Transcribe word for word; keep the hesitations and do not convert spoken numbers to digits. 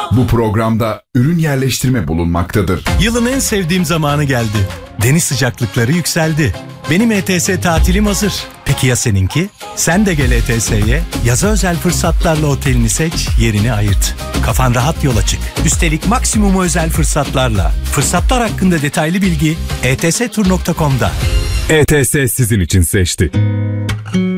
Bu programda ürün yerleştirme bulunmaktadır. Yılın en sevdiğim zamanı geldi. Deniz sıcaklıkları yükseldi. Benim E T S tatilim hazır. Peki ya seninki? Sen de gel E T S'ye. Yaza özel fırsatlarla otelini seç, yerini ayırt. Kafan rahat yola çık. Üstelik maksimum özel fırsatlarla. Fırsatlar hakkında detaylı bilgi e t s tur nokta com'da. E T S sizin için seçti.